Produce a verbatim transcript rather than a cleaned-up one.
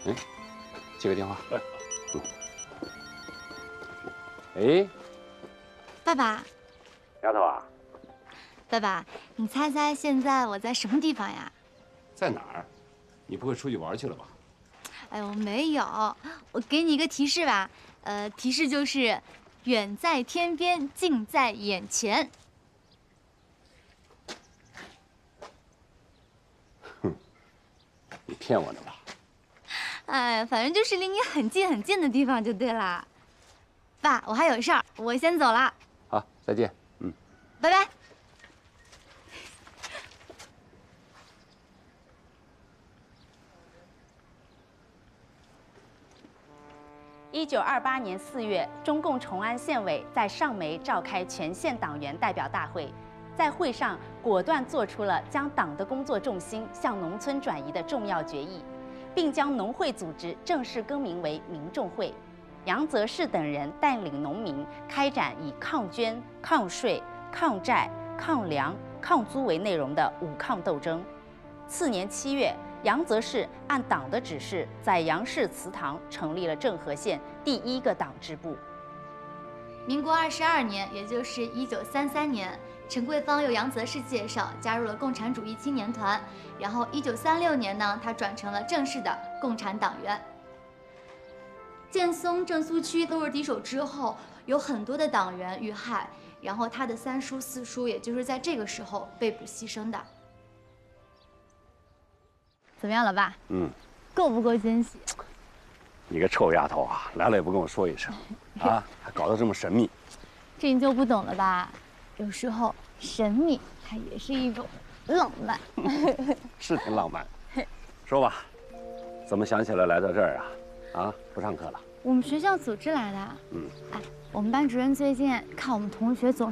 嗯，接个电话。嗯。哎， 爸爸， 丫头啊， 爸爸，你猜猜现在我在什么地方呀？ 在哪儿？你不会出去玩去了吧？ 哎呦，没有，我给你一个提示吧。呃，提示就是，远在天边，近在眼前。 哼，你骗我呢吧？ 哎，反正就是离你很近很近的地方就对啦。爸，我还有事儿，我先走了。 好，再见。嗯， 拜拜。 一九二八年四月，中共崇安县委在上梅召开全县党员代表大会，在会上果断做出了将党的工作重心向农村转移的重要决议，并将农会组织正式更名为民众会。杨则仕等人带领农民开展以抗捐、抗税、抗债、抗粮、抗租为内容的武抗斗争。次年七月，杨则仕按党的指示，在杨氏祠堂成立了政和县第一个党支部。 民国二十二年，也就是一九三三年，陈桂芳由杨则仕介绍加入了共产主义青年团。然后一九三六年呢，他转成了正式的共产党员。建松、郑苏区都是敌手之后，有很多的党员遇害，然后他的三叔、四叔，也就是在这个时候被捕牺牲的。怎么样，老爸？ 嗯， 够不够惊喜？ 你个臭丫头啊，来了也不跟我说一声，啊，还搞得这么神秘。 这你就不懂了吧？有时候神秘它也是一种浪漫。 是挺浪漫。说吧，怎么想起来来到这儿啊？啊，不上课了？ 我们学校组织来的。 嗯。 哎，我们班主任最近看我们同学总